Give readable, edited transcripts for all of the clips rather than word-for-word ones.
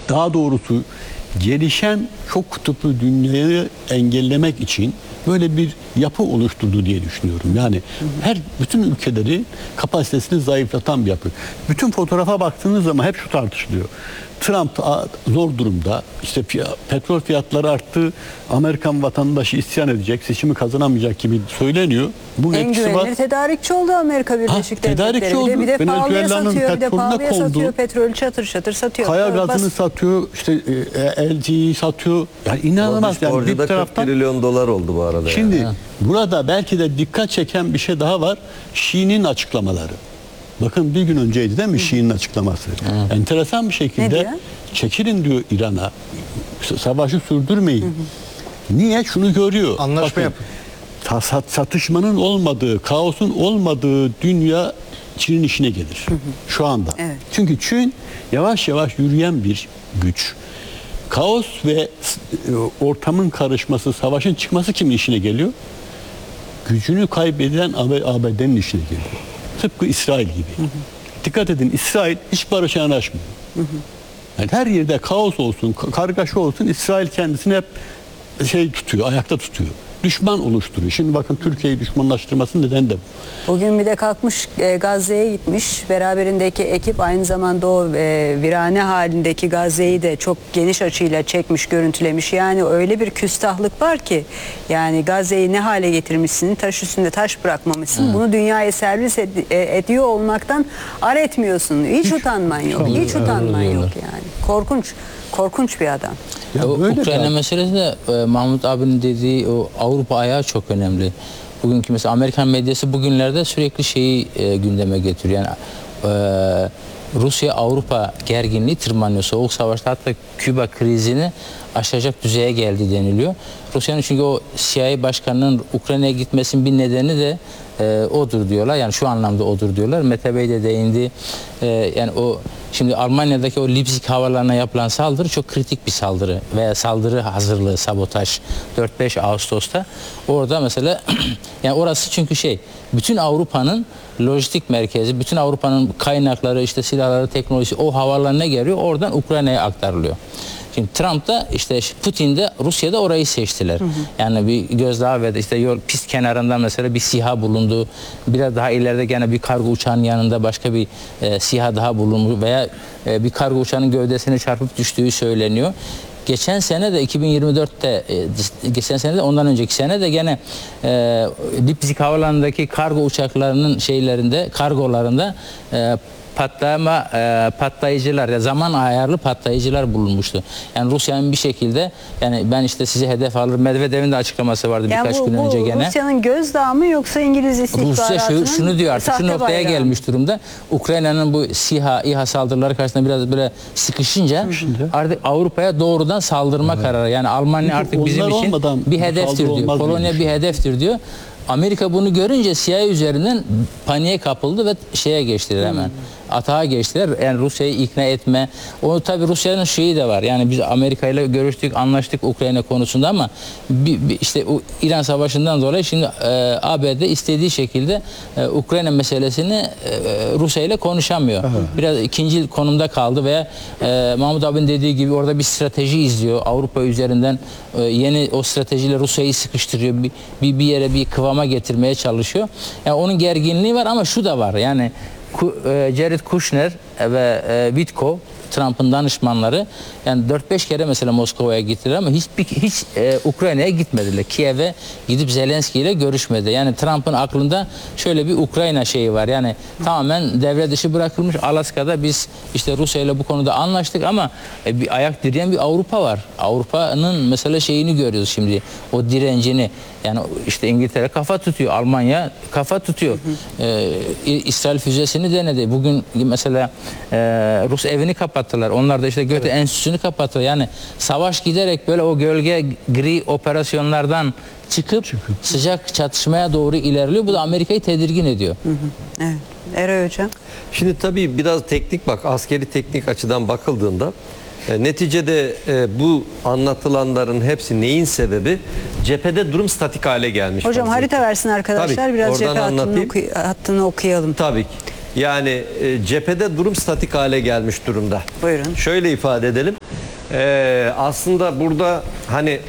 daha doğrusu gelişen çok kutuplu dünyayı engellemek için böyle bir yapı oluşturdu diye düşünüyorum. Yani bütün ülkeleri kapasitesini zayıflatan bir yapı. Bütün fotoğrafa baktığınız zaman hep şu tartışılıyor. Trump zor durumda. İşte petrol fiyatları arttı. Amerikan vatandaşı isyan edecek, seçimi kazanamayacak gibi söyleniyor. Bu en güvenilir tedarikçi oldu Amerika Birleşik Devletleri. Bir de pahalıya Venezuela'nın satıyor, bir de pahalıya kondu. satıyor. Petrolü çatır çatır satıyor. Kaya gazını satıyor, işte LG'yi satıyor. Yani inanılmaz. Yani bir taraftan 40 trilyon dolar oldu bu arada. Şimdi yani. burada belki de dikkat çeken bir şey daha var. Xi'nin açıklamaları. Bakın bir gün önceydi değil mi Xi'nin açıklaması? Enteresan bir şekilde çekilin diyor İran'a. Savaşı sürdürmeyin. Niye? Şunu görüyor. Anlaşma yapın. Satışmanın olmadığı, kaosun olmadığı dünya Çin'in işine gelir. Şu anda. Evet. Çünkü Çin yavaş yavaş yürüyen bir güç. Kaos ve ortamın karışması, savaşın çıkması kimin işine geliyor? Gücünü kaybeden ABD'nin işine geliyor. Tıpkı İsrail gibi. Dikkat edin, İsrail hiç barışa yanaşmıyor. Yani her yerde kaos olsun, kargaşa olsun, İsrail kendisini hep ayakta tutuyor. Düşman oluşturuyor. Şimdi bakın Türkiye'yi düşmanlaştırmasının nedeni de bu. Bugün bir de kalkmış Gazze'ye gitmiş. Beraberindeki ekip aynı zamanda o virane halindeki Gazze'yi de çok geniş açıyla çekmiş, görüntülemiş. Yani öyle bir küstahlık var ki yani Gazze'yi ne hale getirmişsin, taş üstünde taş bırakmamışsın. Bunu dünyaya servis ediyor olmaktan ar etmiyorsun. Hiç utanman yok. Hiç utanman yok yani. Korkunç bir adam. Ukrayna meselesi de Mahmut abinin dediği o Avrupa ayağı çok önemli. Bugünkü mesela Amerikan medyası bugünlerde sürekli şeyi gündeme getiriyor. Yani Rusya-Avrupa gerginliği tırmanıyor. Soğuk Savaş'ta hatta Küba krizini aşacak düzeye geldi deniliyor. Rusya'nın çünkü o CIA başkanının Ukrayna'ya gitmesinin bir nedeni de odur diyorlar. Yani şu anlamda odur diyorlar. Mete Bey de değindi. Yani o şimdi Almanya'daki o Leipzig havalarına yapılan saldırı çok kritik bir saldırı veya saldırı hazırlığı, sabotaj 4-5 Ağustos'ta. Orada mesela yani orası çünkü bütün Avrupa'nın lojistik merkezi, bütün Avrupa'nın kaynakları, işte silahları, teknolojisi o havalarına geliyor. Oradan Ukrayna'ya aktarılıyor. Şimdi Trump da işte Putin de Rusya'da orayı seçtiler. Yani bir gözdağı ve işte yol pist kenarında mesela bir SİHA bulundu. Biraz daha ileride gene bir kargo uçağının yanında başka bir SİHA daha bulunmuş veya bir kargo uçağının gövdesine çarpıp düştüğü söyleniyor. Geçen sene de 2024'te geçen sene de ondan önceki sene de gene Leipzig havalarındaki kargo uçaklarının kargolarında patlayıcılar ya zaman ayarlı patlayıcılar bulunmuştu. Yani Rusya'nın bir şekilde yani ben işte sizi hedef alırım. Medvedev'in de açıklaması vardı birkaç gün önce gene. Rusya'nın gözdağı mı yoksa İngiliz istihbaratının Rusya şunu diyor artık şu noktaya gelmiş durumda. Ukrayna'nın bu İHA saldırıları karşısında biraz böyle sıkışınca artık Avrupa'ya doğrudan saldırma kararı. Yani Almanya artık bizim için bir hedeftir diyor. Polonya bir hedeftir diyor. Amerika bunu görünce CIA üzerinden paniğe kapıldı ve geçtiler hemen. Atağa geçtiler. Yani Rusya'yı ikna etme. O tabii Rusya'nın şeyi de var. Yani biz Amerika ile görüştük, anlaştık Ukrayna konusunda ama işte o İran Savaşı'ndan dolayı şimdi ABD istediği şekilde Ukrayna meselesini Rusya ile konuşamıyor. Biraz ikinci konumda kaldı veya Mahmut abinin dediği gibi orada bir strateji izliyor. Avrupa üzerinden yeni o stratejiyle Rusya'yı sıkıştırıyor. Bir yere bir kıvama getirmeye çalışıyor. Yani onun gerginliği var ama şu da var. Yani Jared Kushner ve Witko Trump'ın danışmanları yani 4-5 kere mesela Moskova'ya gittiler ama hiç Ukrayna'ya gitmediler. Kiev'e gidip Zelenski ile görüşmedi. Yani Trump'ın aklında şöyle bir Ukrayna şeyi var. Yani tamamen devre dışı bırakılmış. Alaska'da biz işte Rusya ile bu konuda anlaştık ama bir ayak direyen bir Avrupa var. Avrupa'nın mesela şeyini görüyoruz şimdi. O direncini. Yani işte İngiltere kafa tutuyor. Almanya kafa tutuyor. İsrail füzesini denedi. Bugün mesela Rus evini kapattılar. Onlar da işte Göte Enstitüsü'nü kapattılar. Yani savaş giderek böyle o gölge gri operasyonlardan çıkıp sıcak çatışmaya doğru ilerliyor. Bu da Amerika'yı tedirgin ediyor. Evet. Eray Hocam. Şimdi tabii biraz askeri teknik açıdan bakıldığında neticede bu anlatılanların hepsi neyin sebebi? Cephede durum statik hale gelmiş. Hocam harita versin arkadaşlar. Tabii, biraz cephe hattını okuyalım. Tabii ki. Yani cephede durum statik hale gelmiş durumda. Buyurun. Şöyle ifade edelim. Aslında burada hani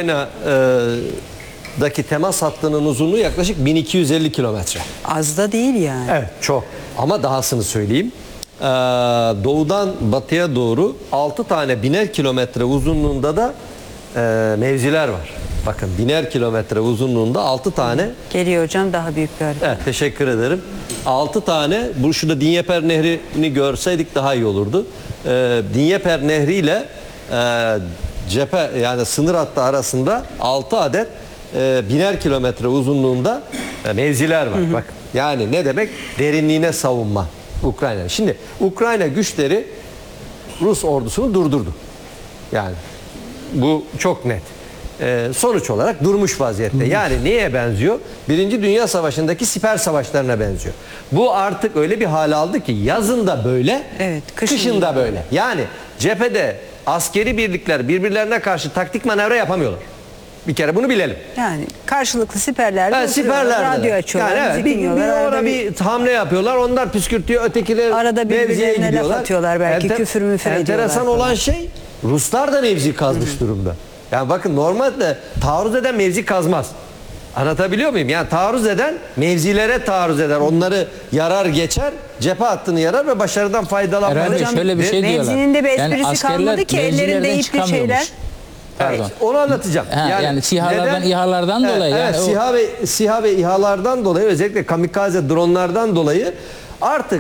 Ukrayna'daki temas hattının uzunluğu yaklaşık 1250 kilometre. Az da değil yani. Evet, çok. Ama dahasını söyleyeyim. Doğudan batıya doğru 6 tane 1000'er kilometre uzunluğunda da mevziler var. Bakın 1000'er kilometre uzunluğunda 6 tane. Geliyor hocam, daha büyük bir harita. Evet, teşekkür ederim. 6 tane, şurada Dnieper Nehri'ni görseydik daha iyi olurdu. Dnieper Nehri ile cephe, yani sınır hattı arasında 6 adet 1000'er kilometre uzunluğunda mevziler var. Bak, yani ne demek? Derinliğine savunma Ukrayna. Şimdi Ukrayna güçleri Rus ordusunu durdurdu. Yani bu çok net. Sonuç olarak durmuş vaziyette. Yani neye benziyor? Birinci Dünya Savaşı'ndaki siper savaşlarına benziyor. Bu artık öyle bir hal aldı ki yazın da böyle, Evet, kışın da böyle. Yani cephede askeri birlikler birbirlerine karşı taktik manevra yapamıyorlar. Bir kere bunu bilelim. Yani karşılıklı siperlerde Evet, siperlerde. radyo açıyorlar, Yani müzik bir dinliyorlar. ona Arada bir hamle yapıyorlar. Onlar püskürtüyor, ötekiler Arada mevziye birbirlerine laf gidiyorlar. atıyorlar belki, küfür müfür ediyorlar Enteresan falan. olan şey, Ruslar da mevzi kazmış durumda. Yani bakın, normalde taarruz eden mevzi kazmaz. Anlatabiliyor muyum? Yani taarruz eden mevzilere taarruz eder. Onları yarar geçer, cephe hattını yarar ve başarıdan faydalanmaz. Herhalde şöyle bir şey diyorlar. mevzinin de bir esprisi askerler kalmadı ki, ellerinde mevzilerden ipli çıkamıyormuş. şeyler. Pardon. Evet, onu anlatacağım. Yani SİHA'lardan, İHA'lardan dolayı. Evet, yani SİHA ve İHA'lardan dolayı, özellikle kamikaze dronlardan dolayı artık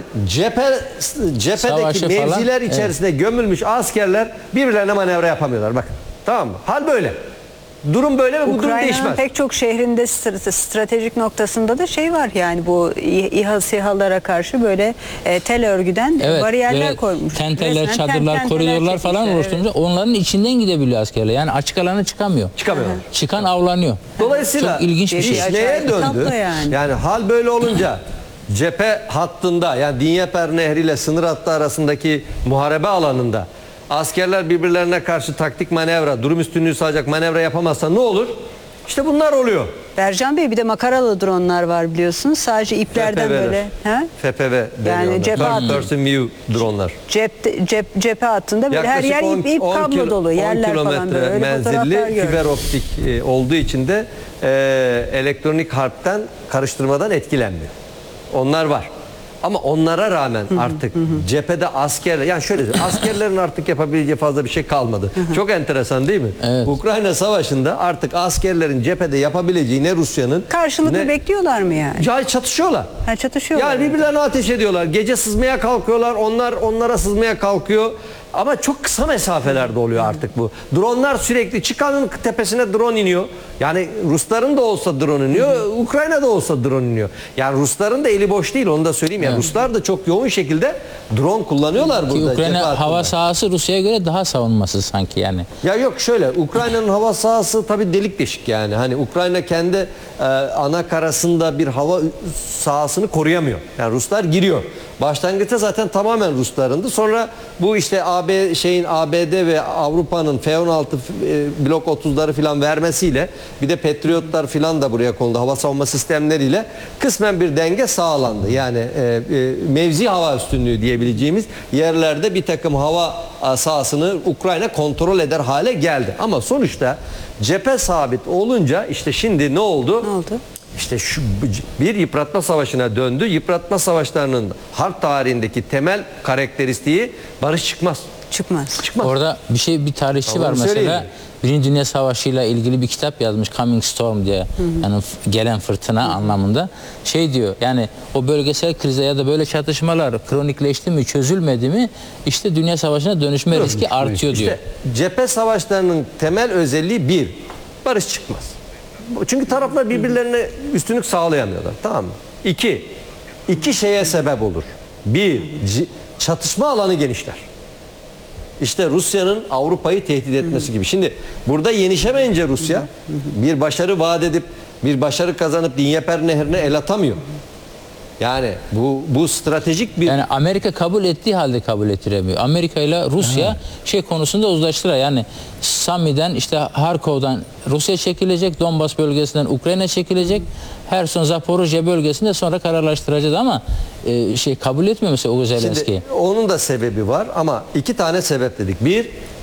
cephedeki Savaşı mevziler falan, içerisinde gömülmüş askerler birbirlerine manevra yapamıyorlar. Bakın, tamam mı? Hal böyle. Durum böyle ve bu durum Ukrayna'nın değişmez. pek çok şehrinde stratejik noktasında da şey var, yani bu İHA SİHA'lara karşı böyle tel örgüden bariyerler böyle koymuş. tenteler, Resmen çadırlar, tenteler koridorlar falan çekmişler, oluşturmuş. Onların içinden gidebiliyor askerler. Yani açık alana çıkamıyor. Çıkamıyorlar. Çıkan avlanıyor. Dolayısıyla Çok ilginç bir şey. Acayip neye bir döndü? tablo yani. Yani hal böyle olunca cephe hattında, yani Dnieper Nehri ile sınır hattı arasındaki muharebe alanında askerler birbirlerine karşı taktik manevra, durum üstünlüğü sağlayacak manevra yapamazsa ne olur? İşte bunlar oluyor. Bercan Bey, bir de makaralı dronlar var biliyorsunuz. Sadece iplerden FPV'ler. böyle. Ha? FPV deniyor ona. cephe Third hattı. person view dronlar. Cephe hattında böyle her yer ip kablo dolu. Yerler falan böyle. Öyle menzilli fotoğraflar gördüm. fiber optik olduğu için de elektronik harpten, karıştırmadan etkilenmiyor. Onlar var. Ama onlara rağmen artık cephede askerler, yani şöyle diyeyim, askerlerin artık yapabileceği fazla bir şey kalmadı. Çok enteresan değil mi? Evet. Ukrayna Savaşı'nda artık askerlerin cephede yapabileceği ne Rusya'nın Karşılıklı bekliyorlar mı yani? ya çatışıyorlar. Ha, çatışıyorlar. Yani birbirlerine ateş ediyorlar. Gece sızmaya kalkıyorlar. Onlar onlara sızmaya kalkıyor. Ama çok kısa mesafelerde oluyor artık bu. Dronlar sürekli, çıkanın tepesine drone iniyor. Yani Rusların da olsa drone iniyor, Ukrayna'da olsa drone iniyor. Yani Rusların da eli boş değil, onu da söyleyeyim. Yani Ruslar da çok yoğun şekilde drone kullanıyorlar Ki burada. cephe Ukrayna hattında. hava sahası Rusya'ya göre daha savunmasız sanki yani. Ya yok, şöyle, Ukrayna'nın hava sahası tabii delik deşik yani. Hani Ukrayna kendi ana karasında bir hava sahasını koruyamıyor. Yani Ruslar giriyor. Başlangıçta zaten tamamen Ruslarındı. Sonra bu işte ABD ve Avrupa'nın F-16 blok 30'ları filan vermesiyle, bir de Patriotlar filan da buraya konuldu, hava savunma sistemleriyle kısmen bir denge sağlandı. Yani mevzi hava üstünlüğü diyebileceğimiz yerlerde bir takım hava sahasını Ukrayna kontrol eder hale geldi. Ama sonuçta cephe sabit olunca işte şimdi ne oldu? Ne oldu? İşte şu bir yıpratma savaşına döndü. Yıpratma savaşlarının harp tarihindeki temel karakteristiği barış çıkmaz. Çıkmaz. Çıkmaz. Orada bir tarihçi Onu var mesela. söyleyeyim. Birinci Dünya Savaşı ile ilgili bir kitap yazmış, Coming Storm diye. Yani gelen fırtına anlamında. Şey diyor, yani o bölgesel krize ya da böyle çatışmalar kronikleşti mi, çözülmedi mi, işte Dünya Savaşı'na dönüşme riski artıyor diyor. İşte cephe savaşlarının temel özelliği bir, barış çıkmaz. Çünkü taraflar birbirlerine üstünlük sağlayamıyorlar. Tamam mı? İki şeye sebep olur. Bir, çatışma alanı genişler. İşte Rusya'nın Avrupa'yı tehdit etmesi gibi. Şimdi burada yenişemeyince Rusya bir başarı vaat edip, bir başarı kazanıp Dnieper Nehri'ne el atamıyor. Yani bu stratejik bir... Yani Amerika kabul ettiği halde kabul ettiremiyor. Amerika ile Rusya şey konusunda uzlaştılar. Yani Sami'den, işte Harkov'dan Rusya çekilecek, Donbas bölgesinden Ukrayna çekilecek. Herson, Zaporojye bölgesinde sonra kararlaştıracağız ama kabul etmiyor mesela o Zelenski. Şimdi onun da sebebi var ama iki tane sebep dedik. Bir,